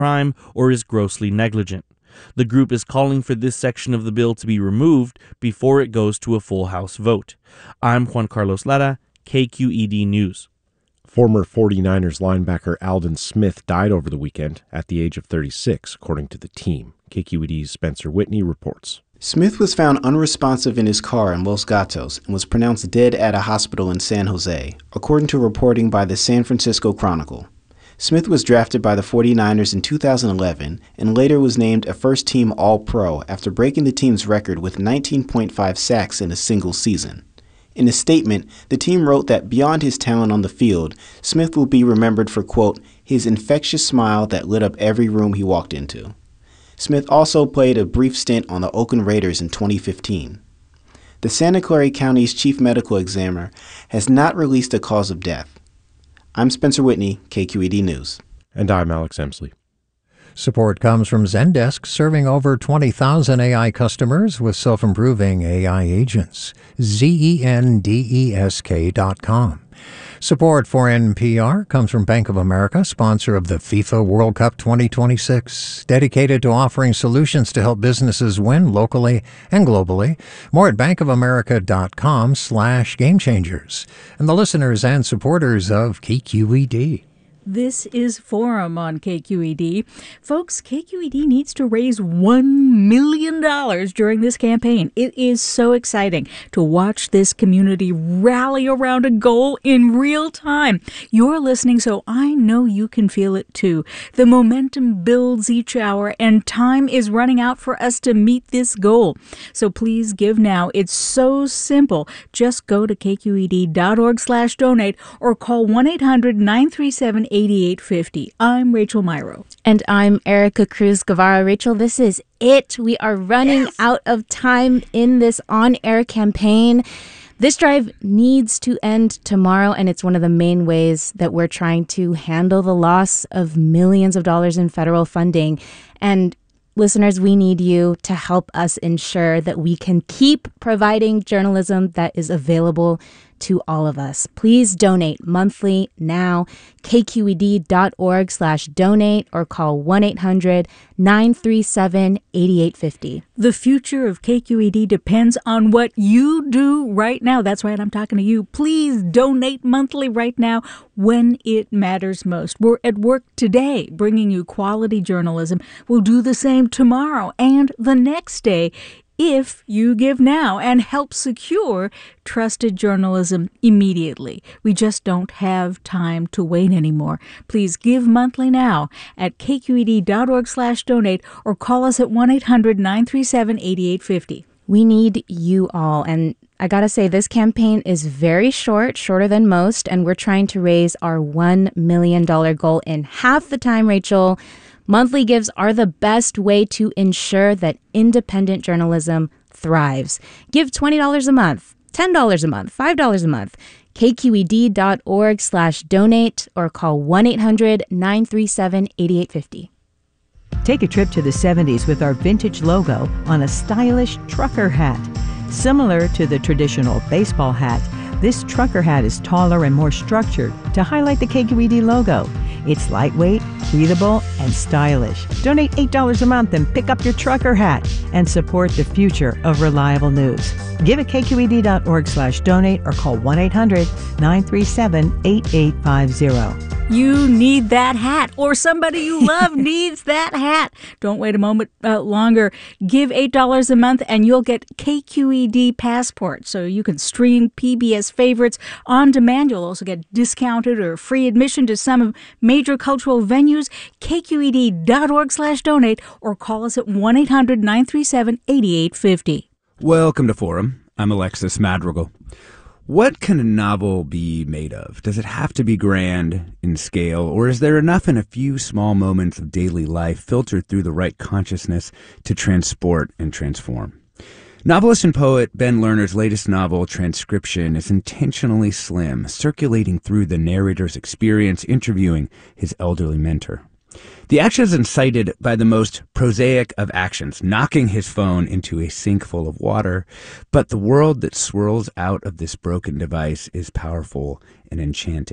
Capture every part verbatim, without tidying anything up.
crime or is grossly negligent. The group is calling for this section of the bill to be removed before it goes to a full House vote. I'm Juan Carlos Lara, K Q E D News. Former forty-niners linebacker Aldon Smith died over the weekend at the age of thirty-six, according to the team. K Q E D's Spencer Whitney reports. Smith was found unresponsive in his car in Los Gatos and was pronounced dead at a hospital in San Jose, according to reporting by the San Francisco Chronicle. Smith was drafted by the forty-niners in two thousand eleven and later was named a first-team All-Pro after breaking the team's record with nineteen point five sacks in a single season. In a statement, the team wrote that beyond his talent on the field, Smith will be remembered for, quote, his infectious smile that lit up every room he walked into. Smith also played a brief stint on the Oakland Raiders in twenty fifteen. The Santa Clara County's chief medical examiner has not released a cause of death. I'm Spencer Whitney, K Q E D News. And I'm Alex Emsley. Support comes from Zendesk, serving over twenty thousand A I customers with self-improving A I agents. Z E N D E S K dot com. Support for N P R comes from Bank of America, sponsor of the FIFA World Cup twenty twenty-six, dedicated to offering solutions to help businesses win locally and globally. More at bankofamerica.com slash game changers. And the listeners and supporters of K Q E D. This is Forum on K Q E D. Folks, K Q E D needs to raise one million dollars during this campaign. It is so exciting to watch this community rally around a goal in real time. You're listening, so I know you can feel it too. The momentum builds each hour, and time is running out for us to meet this goal. So please give now. It's so simple. Just go to K Q E D dot org slash donate or call one eight hundred nine three seven eighty-eight fifty. I'm Rachel Myro. And I'm Erica Cruz Guevara. Rachel, this is it. We are running yes. out of time in this on-air campaign. This drive needs to end tomorrow, and it's one of the main ways that we're trying to handle the loss of millions of dollars in federal funding. And listeners, we need you to help us ensure that we can keep providing journalism that is available to all of us. Please donate monthly now. K Q E D dot org slash donate or call one eight hundred nine three seven eighty-eight fifty. The future of K Q E D depends on what you do right now. That's right, I'm talking to you. Please donate monthly right now when it matters most. We're at work today bringing you quality journalism. We'll do the same tomorrow and the next day if you give now and help secure trusted journalism immediately. We just don't have time to wait anymore. Please give monthly now at K Q E D dot org slash donate or call us at one eight hundred nine three seven eighty-eight fifty. We need you all. And I gotta say, this campaign is very short, shorter than most, and we're trying to raise our one million dollars goal in half the time, Rachel. Monthly gives are the best way to ensure that independent journalism thrives. Give twenty dollars a month, ten dollars a month, five dollars a month. K Q E D dot org slash donate or call one eight hundred nine three seven eighty-eight fifty. Take a trip to the seventies with our vintage logo on a stylish trucker hat. Similar to the traditional baseball hat, this trucker hat is taller and more structured to highlight the K Q E D logo. It's lightweight, breathable, and stylish. Donate eight dollars a month and pick up your trucker hat and support the future of reliable news. Give at K Q E D dot org slash donate or call one eight hundred nine three seven eight eight five zero. You need that hat, or somebody you love needs that hat. Don't wait a moment uh, longer. Give eight dollars a month and you'll get K Q E D Passport, so you can stream P B S favorites on demand. You'll also get discounted or free admission to some of major cultural venues. K Q E D dot org slash donate or call us at one eight hundred nine three seven eighty-eight fifty. Welcome to Forum. I'm Alexis Madrigal. What can a novel be made of? Does it have to be grand in scale, or is there enough in a few small moments of daily life filtered through the right consciousness to transport and transform? Novelist and poet Ben Lerner's latest novel, Transcription, is intentionally slim, circulating through the narrator's experience interviewing his elderly mentor. The action is incited by the most prosaic of actions, knocking his phone into a sink full of water, but the world that swirls out of this broken device is powerful and enchanting.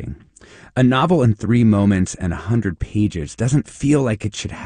A novel in three moments and a hundred pages doesn't feel like it should